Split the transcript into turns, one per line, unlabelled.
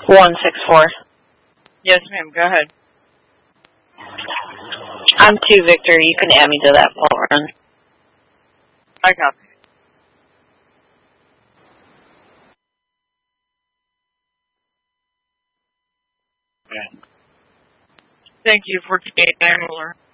164.
Yes, ma'am. Go ahead.
I'm 2 Victor. You can add me to that fault run.
I copy. Thank you for taking the ruler.